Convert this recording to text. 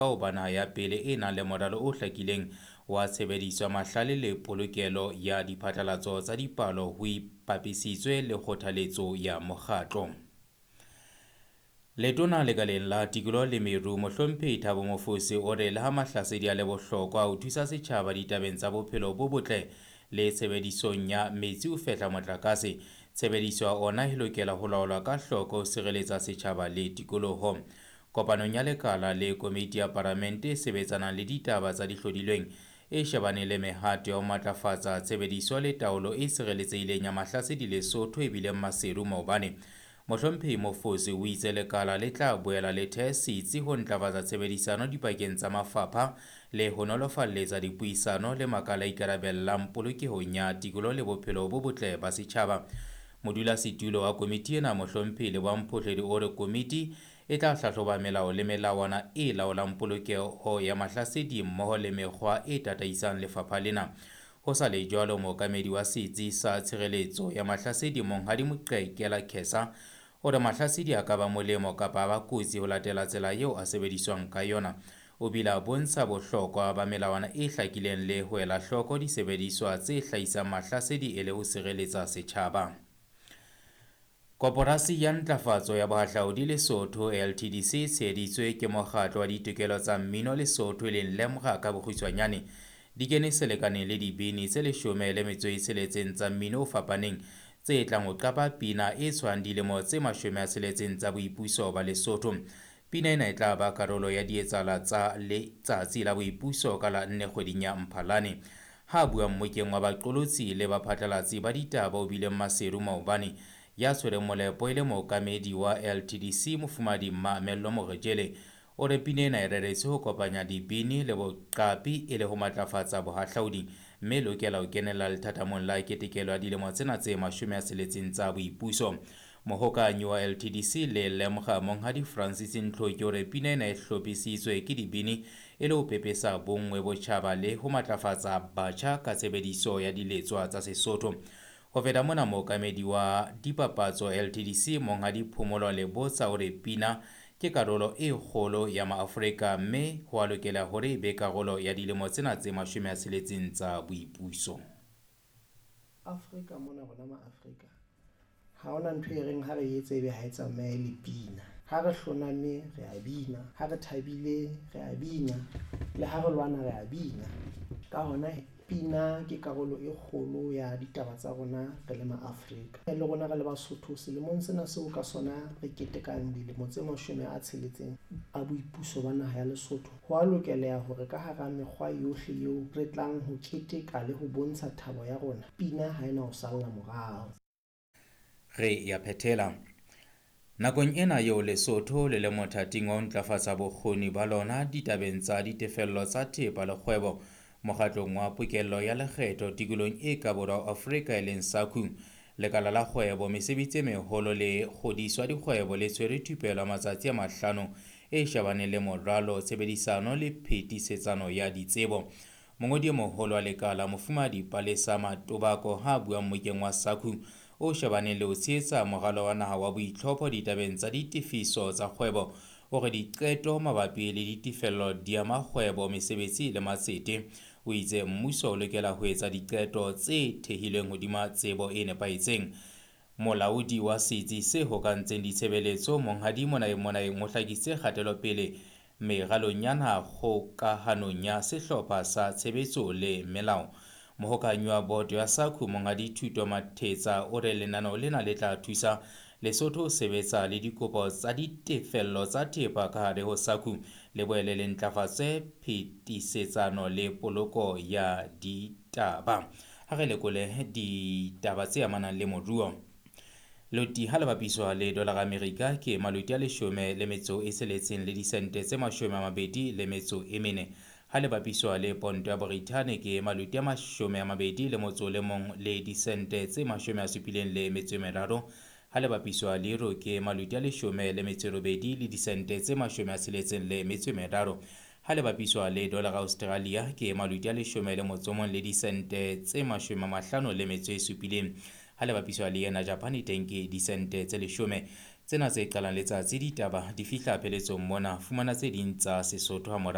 ho bana ya pele e nang le moralo o hlakileng wa tshebediso mahlale le polokelo ya diphatlalatso tsa dipalo ho ipapisitswe le kgothaletso ya mokgatlo. Letona lekaleng la tikoloho le meru mohlomphehi Thabo Mofose o re le ha mahlasedi a le bohlokwa ho thusa setjhaba ditabeng tsa bophelo bo botle le tshebedisong ya metsi ho fehla motlakase, tshebediso ya ona e lokela ho laolwa ka hloko ho sireletsa setjhaba le tikoloho. Kopanong ya lekala le komiti ya Palamente e sebetsanang le ditaba tsa dihlodilweng e shebaneng le mehato ya ho matlafatsa tshebediso le taolo e sireletsehileng ya mahlasedi Lesotho e bileng Maseru maobane, mohlomphehi Mofose o itse lekala le tla boela le thehe setsi ho ntlafatsa tshebedisano dipakeng tsa mafapha le ho nolofaletsa dipuisano le makala a ikarabellang polokehong ya tikoloho le bophelo bo botle ba setjhaba. Modulasetulo wa komiti ena mohlomphehi Lebohang Mpohledi o re komiti e tla hlahloba melao le melawana e laolang polokeho ya mahlasedi mmoho le mekgwa e tataisang lefapha lena. Ho sa le jwalo, mookamedi wa setsi sa tshireletso ya mahlasedi Monghadi Moqekela Kesa o re mahlasedi a ka ba molemo kapa ba kotsi ho latela tsela eo a sebediswang ka yona. O bile a bontsha bohlokwa ba melawana e hlakileng le ho ela hloko disebediswa tse hlahisang mahlasedi e le ho sireletsa setjhaba. Koporasi ya Ntlafatso ya Bohahlaudi Lesotho LTDC e tsheheditswe ke Mokgatlo wa Ditokelo tsa Mmino Lesotho e leng LEMRA ka bokgutshwanyane, di kene selekaneng le dibini tse 16 tsa mmino o fapaneng tse tlang ho qapa pina e tshwang dilemo tse 60 tsa boipuso ba Lesotho. Pina ena e tla ba karolo ya dietsahalo tsa Letsatsi la Boipuso ka la 4 kgweding ya Mphalane. Ha bua mmokeng wa baqolotsi le baphatlalatsi ba ditaba o bileng Maseru maobane, ya tshwereng molepo e le mookamedi wa LTDC Mofumahadi Mamello Moretele, o re pina ena e reretswe ho kopanya dibini le boqapi e le ho matlafatsa bohahlaudi, mme e lokela ho kenella lethathamong la ketekelo ya dilemo tsena tse 60 tsa boipuso. Mohokahanyi wa LTDC le LEMRA Monghadi Francis Ntloki o re pina ena e hlophisitswe ke dibini e le ho pepesa bonngwe botjhaba le ho matlafatsa batjha ka tshebediso ya diletswa tsa Sesotho. Ho feta mona, mookamedi wa dipapatso LTDC Monghadi Phumulo Lebotsa o re pina ke karolo e kgolo ya Maafrika, mme ho a lokela hore e be karolo ya dilemo tsena tse 60 tsa boipuso. Afrika mona rona Maafrika ha hona ntho e reng ha re etse ebe ha e tsamaye le pina. Ha re hloname re a bina, ha re thabile re a bina, le ha re lwana re a bina. Ka hona pina ke karolo e kgolo ya ditaba tsa rona re le Maafrika. Le rona re le Basotho selemong sena seo ka sona re ketekang dilemo tse 60 a boipuso ba naha ya Lesotho, ho a lokeleha hore ka hara mekgwa yohle eo re tlang ho keteka le ho bontsha thabo ya rona, pina ha ena ho salla morao. Re ya phethela. Nakong ena eo Lesotho le le mothating wa ho ntlafatsa bokgoni ba lona ditabeng tsa ditefello tsa thepa le kgwebo, mokgatlong wa pokello ya lekgetho tikolohong e ka Borwa Afrika e leng SACU, lekala la kgwebo, mesebetsi e meholo le kgodiso ya dikgwebo le tshwere thupelo matsatsi a 5 e shebaneng le moralo, tshebedisano le phetisetsano ya ditsebo. Mongodi e moholo wa lekala Mofumahadi Palesa Matobako ha bua mmokeng wa SACU o shebaneng le ho tshehetsa moralo wa naha wa boitlhopho ditabeng tsa ditefiso tsa kgwebo, hore diqeto mabapi le ditefello di ama kgwebo, mesebetsi le matsete. O itse mmuso o lokela ho etsa diqeto tse thehilweng hodima tsebo e nepahetseng. Molaodi wa setsi se hokantseng ditshebeletso Monghadi Monaeng mo hlakisitse kgatelopele meralong ya naha kgokahanong ya sehlopha sa tshebetso le melao. Mohokahanyi wa boto ya SACU Monghadi Thuto Mathetsa o re lenaneo lena le tla thusa Lesotho ho sebetsa le dikopo tsa ditefello tsa thepa ka hare ho SACU, le boele le ntlafatse phetisetsano le poloko ya ditaba. Ha re lekole ditaba tse amanang le moruo. Loti ha le bapiswa le dolara ya Amerika ke maluti a 16 le disente tse 24. Ha le bapiswa le ponto ya Britain ke maluti a 21 le disente tse 73. Ha le bapiswa le euro ke maluti a 18 le disente tse 63. Ha le bapiswa le dolara Australia ke maluti a 11 le disente tse 57. Ha le bapiswa le yena Japan teng ke disente tse 10. Tsena tse qalang letsatsi ditaba di fihla pheletsong mona, fumana tse ding tsa Sesotho ha